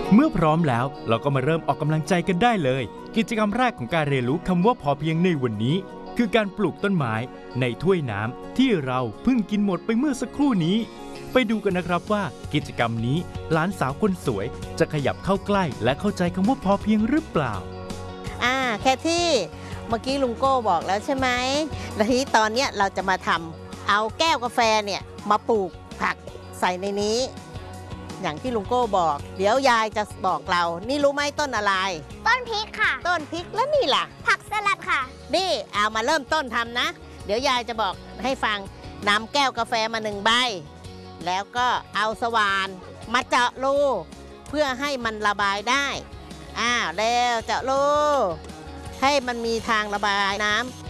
เมื่อพร้อมแล้วเราก็มาเริ่มออกกำลังใจกันได้เลยกิจกรรมแรกของการเรียนรู้คำว่าพอเพียงในวันนี้คือการปลูกต้นไม้ในถ้วยน้ำที่เราเพิ่งกินหมดไปเมื่อสักครู่นี้ไปดูกันนะครับว่ากิจกรรมนี้หลานสาวคนสวยจะขยับเข้าใกล้และเข้าใจคำว่าพอเพียงหรือเปล่าแค่ที่เมื่อกี้ลุงโก้บอกแล้วใช่ไหมแล้วทีนี้ตอนนี้เราจะมาทำเอาแก้วกาแฟเนี่ยมาปลูกผักใส่ในนี้อย่างที่ลุงโก้บอกเดี๋ยวยายจะบอกเรานี่รู้ไหมต้นอะไรต้นพริกค่ะต้นพริกแล้วนี่ล่ะผักสลัดค่ะนี่เอามาเริ่มต้นทำนะเดี๋ยวยายจะบอกให้ฟังนำแก้วกาแฟมา1 ใบแล้วก็เอาสว่านมาเจาะรูเพื่อให้มันระบายได้แล้วเจาะรูให้มันมีทางระบายน้